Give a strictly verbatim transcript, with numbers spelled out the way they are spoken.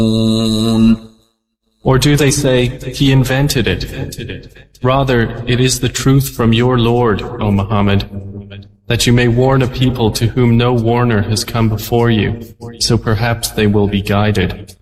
Or do they say, he invented it? Rather, it is the truth from your Lord, O Muhammad, that you may warn a people to whom no warner has come before you, so perhaps they will be guided.